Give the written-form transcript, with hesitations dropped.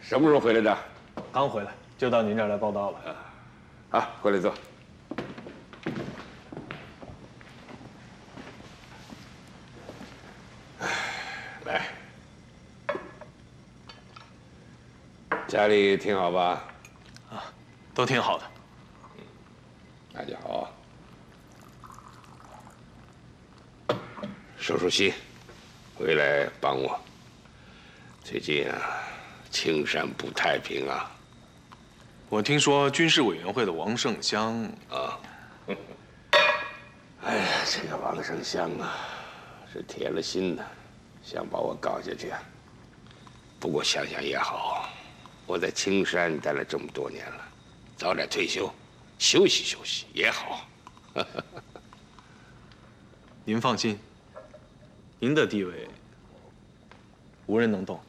什么时候回来的？ 刚回来，就到您这儿来报道了。 好，过来坐。来，家里挺好吧？ 都挺好的。 那就好。收收心，回来帮我。最近啊，青山不太平啊。 我听说军事委员会的王胜香啊，哎呀，这个王胜香啊，是铁了心的，想把我搞下去。不过想想也好，我在青山待了这么多年了，早点退休，休息休息也好。 您放心，您的地位无人能动。